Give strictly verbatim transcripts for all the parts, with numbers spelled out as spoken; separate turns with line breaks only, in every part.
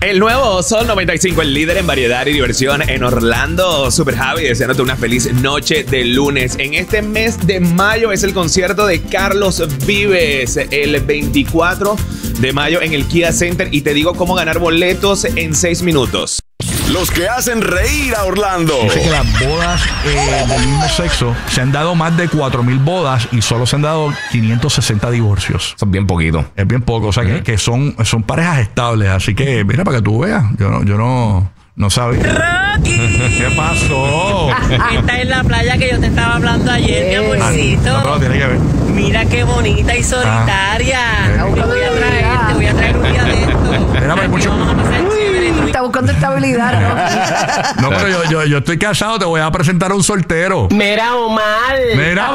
El nuevo Sol noventa y cinco, el líder en variedad y diversión en Orlando. Super Javi, deseándote una feliz noche de lunes. En este mes de mayo es el concierto de Carlos Vives, el veinticuatro de mayo en el Kia Center. Y te digo cómo ganar boletos en seis minutos.
Los que hacen reír a Orlando.
Dice que las bodas eh, del mismo sexo se han dado más de cuatro mil bodas y solo se han dado quinientos sesenta divorcios.
Eso es bien poquito.
Es bien poco, o sea, uh-huh. que, que son, son parejas estables. Así que, mira, para que tú veas, yo no, yo no, no sabía.
¡Rocky!
¿Qué pasó?
Esta es la playa que yo te estaba hablando ayer, mi amorcito.
Ah, no, no, tiene que ver.
Mira qué bonita y solitaria.
Ah.
Te voy a traer, te voy a traer un día de esto.
Mira, pero mucho...
Vamos a pasar chévere.
Está buscando estabilidad, ¿no?
No, pero yo, yo, yo estoy casado, te voy a presentar a un soltero.
Mira, Omar.
Mira,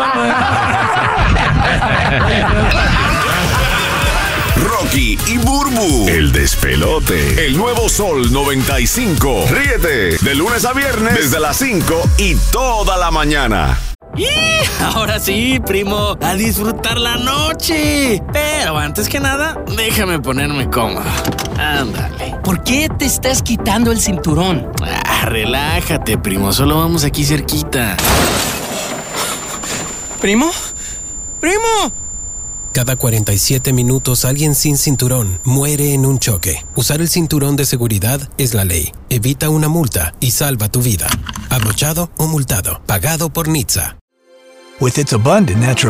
Rocky y Burbu, el despelote. El nuevo Sol noventa y cinco. Ríete de lunes a viernes desde las cinco y toda la mañana.
¡Y! Ahora sí, primo, a disfrutar la noche. Pero antes que nada, déjame ponerme cómodo. Ándale.
¿Por qué te estás quitando el cinturón?
Ah, relájate, primo, solo vamos aquí cerquita. ¿Primo? ¡Primo!
Cada cuarenta y siete minutos alguien sin cinturón muere en un choque. Usar el cinturón de seguridad es la ley. Evita una multa y salva tu vida. Abrochado o multado. Pagado por N H T S A.
With its abundant natural